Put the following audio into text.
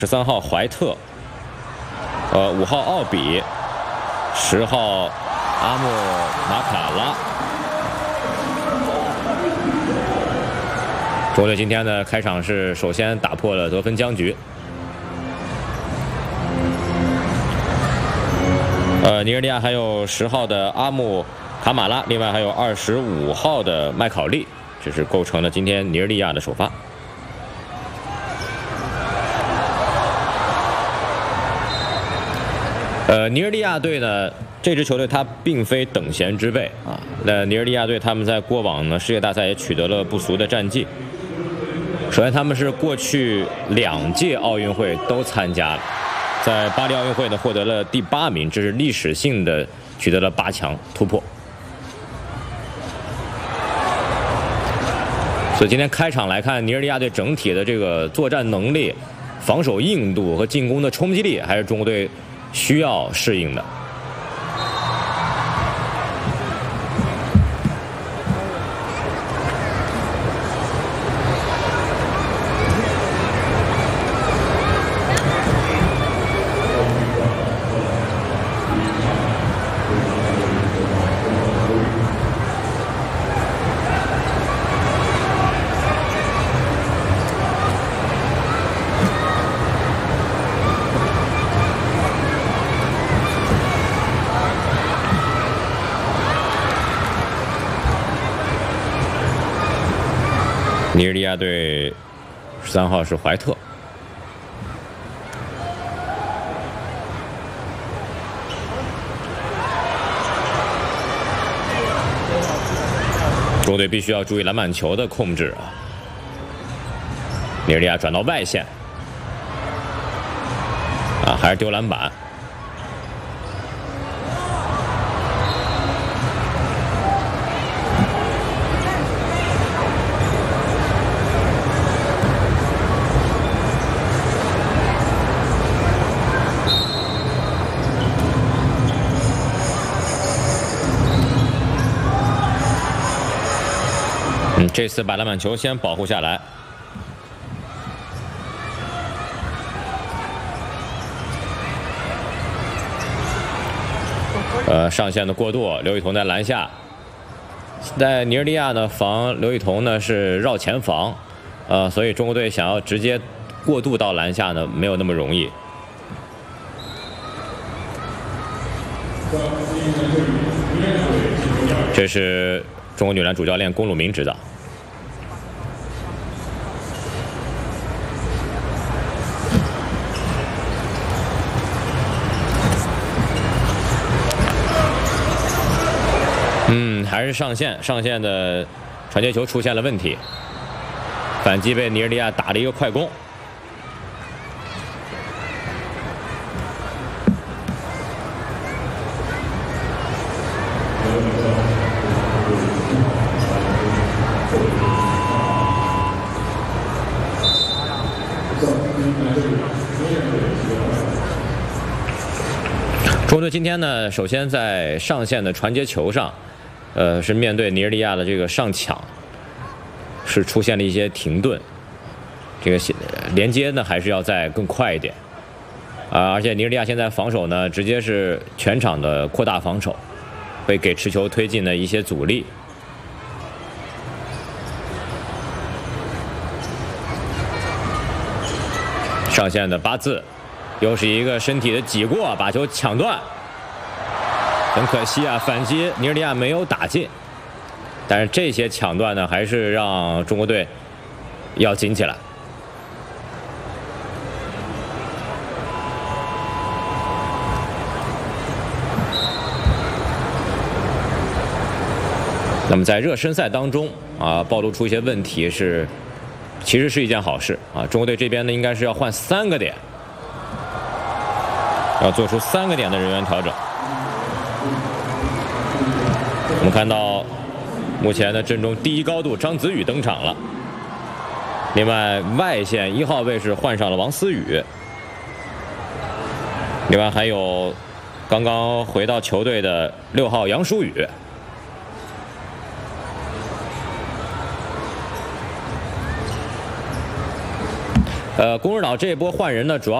13号怀特，5号奥比，10号阿莫马卡拉。中国队今天的开场是首先打破了得分僵局。尼日利亚还有10号的阿木卡马拉，另外还有25号的麦考利，这是构成了今天尼日利亚的首发。尼日利亚队呢，这支球队它并非等闲之辈啊。那尼日利亚队他们在过往呢世界大赛也取得了不俗的战绩。首先，他们是过去2届奥运会都参加了，在巴黎奥运会呢获得了第8名，这是历史性的取得了8强突破。所以今天开场来看，尼日利亚队整体的这个作战能力、防守硬度和进攻的冲击力，还是中国队需要适应的。尼日利亚队13号是怀特，中国队必须要注意篮板球的控制啊。尼日利亚转到外线，还是丢篮板。这次把篮板球先保护下来。上线的过渡，刘雨桐在篮下。在尼日利亚呢，防刘雨桐呢是绕前防，所以中国队想要直接过渡到篮下呢，没有那么容易。这是中国女篮主教练龚鲁明指导。还是上线的传接球出现了问题，反击被尼日利亚打了一个快攻。中国队今天呢，首先在上线的传接球上，是面对尼日利亚的这个上抢，是出现了一些停顿，这个连接呢还是要再更快一点，而且尼日利亚现在防守呢，直接是全场的扩大防守，会给持球推进的一些阻力。上线的巴兹，又是一个身体的挤过，把球抢断。很可惜啊，反击尼日利亚没有打进，但是这些抢断呢，还是让中国队要紧起来。那么在热身赛当中暴露出一些问题其实是一件好事啊。中国队这边呢，应该是要换3个点，要做出3个点的人员调整。我们看到目前的阵中第一高度张子宇登场了，另外外线1号位是换上了王思雨，另外还有刚刚回到球队的6号杨舒宇。 攻之岛这一波换人呢，主要